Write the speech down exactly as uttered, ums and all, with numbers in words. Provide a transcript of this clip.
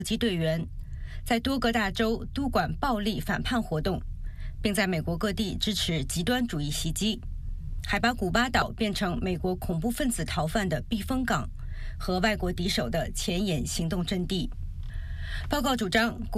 击队员，在多个大洲督管暴力反叛活动，并在美国各地支持极端主义袭击，还把古巴岛变成美国恐怖分子逃犯的避风港和外国敌手的前沿行动阵地。报告主张，